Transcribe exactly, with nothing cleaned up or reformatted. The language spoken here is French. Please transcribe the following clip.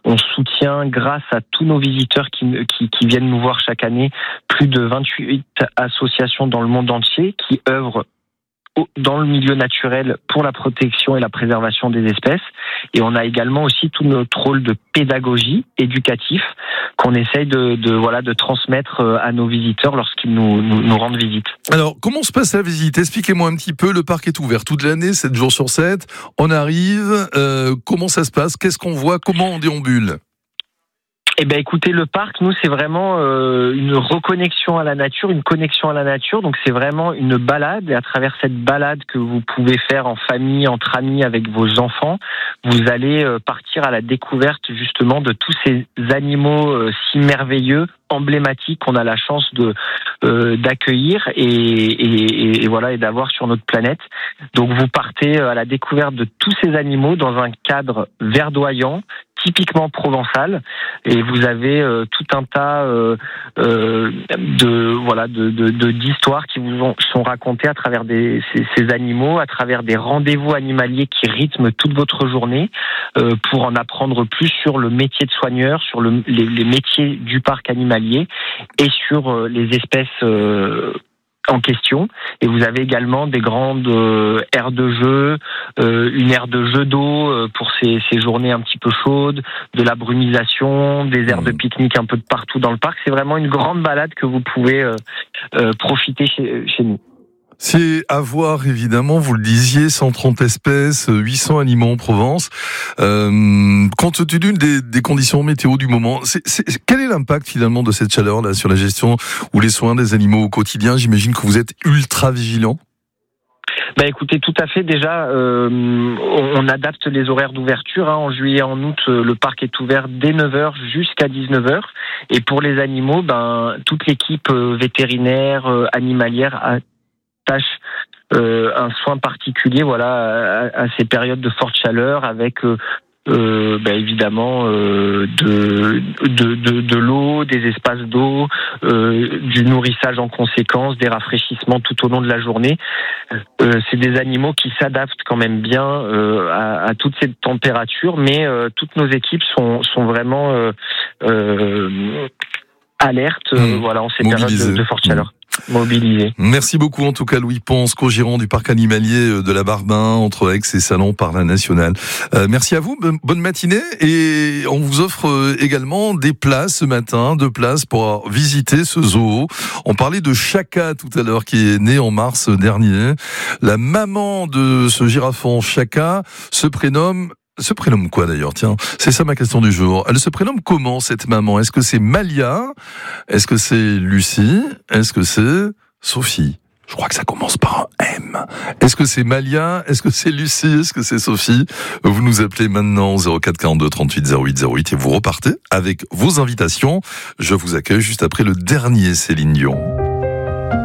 On soutient, grâce à tous nos visiteurs qui, qui, qui viennent nous voir chaque année, plus de vingt-huit associations dans le monde entier qui œuvrent dans le milieu naturel pour la protection et la préservation des espèces. Et on a également aussi tout notre rôle de pédagogie éducatif qu'on essaye de, de voilà de transmettre à nos visiteurs lorsqu'ils nous, nous, nous rendent visite. Alors, comment se passe la visite ? Expliquez-moi un petit peu. Le parc est ouvert toute l'année, sept jours sur sept. On arrive. Euh, comment ça se passe ? Qu'est-ce qu'on voit ? Comment on déambule ? Eh ben, écoutez, le parc, nous, c'est vraiment euh, une reconnexion à la nature, une connexion à la nature. Donc, c'est vraiment une balade. Et à travers cette balade que vous pouvez faire en famille, entre amis, avec vos enfants, vous allez euh, partir à la découverte justement de tous ces animaux euh, si merveilleux, emblématiques qu'on a la chance de euh, d'accueillir et, et, et voilà et d'avoir sur notre planète. Donc, vous partez à la découverte de tous ces animaux dans un cadre verdoyant, typiquement provençal, et vous avez euh, tout un tas euh, euh, de voilà de, de, de d'histoires qui vous ont, sont racontées à travers des, ces, ces animaux, à travers des rendez-vous animaliers qui rythment toute votre journée euh, pour en apprendre plus sur le métier de soigneur, sur le, les, les métiers du parc animalier et sur euh, les espèces euh, en question. Et vous avez également des grandes euh, aires de jeu, euh, une aire de jeu d'eau euh, pour ces, ces journées un petit peu chaudes, de la brumisation, des aires de pique-nique un peu de partout dans le parc. C'est vraiment une grande balade que vous pouvez euh, euh, profiter chez, chez nous. C'est à voir, évidemment, vous le disiez, cent trente espèces, huit cents animaux en Provence. Euh, compte tenu des, des conditions météo du moment, c'est, c'est, quel est l'impact finalement de cette chaleur-là sur la gestion ou les soins des animaux au quotidien ? J'imagine que vous êtes ultra vigilant. Bah écoutez, tout à fait. Déjà, euh, on adapte les horaires d'ouverture. Hein. En juillet, en août, le parc est ouvert dès neuf heures jusqu'à dix-neuf heures. Et pour les animaux, ben toute l'équipe vétérinaire, animalière a tâche euh, un soin particulier, voilà, à, à ces périodes de forte chaleur, avec euh, euh, bah, évidemment euh, de, de de de l'eau, des espaces d'eau, euh, du nourrissage en conséquence, des rafraîchissements tout au long de la journée. Euh, c'est des animaux qui s'adaptent quand même bien euh, à, à toutes ces températures, mais euh, toutes nos équipes sont sont vraiment euh, euh, alertes, mmh. voilà, en ces Mobilisé. périodes de, de forte chaleur. Mmh. Mobilisé. Merci beaucoup en tout cas Louis Pons, co-gérant du parc animalier de la Barbain entre Aix et Salon par la Nationale. Euh, merci à vous, bonne matinée, et on vous offre également des places ce matin, deux places pour visiter ce zoo. On parlait de Chaka tout à l'heure qui est né en mars dernier. La maman de ce girafon Chaka se prénomme Se prénomme quoi d'ailleurs ? Tiens, c'est ça ma question du jour. Elle se prénomme comment cette maman ? Est-ce que c'est Malia ? Est-ce que c'est Lucie ? Est-ce que c'est Sophie ? Je crois que ça commence par un M. Est-ce que c'est Malia ? Est-ce que c'est Lucie ? Est-ce que c'est Sophie ? Vous nous appelez maintenant au zéro quatre quarante-deux trente-huit zéro huit zéro huit et vous repartez avec vos invitations. Je vous accueille juste après le dernier Céline Dion.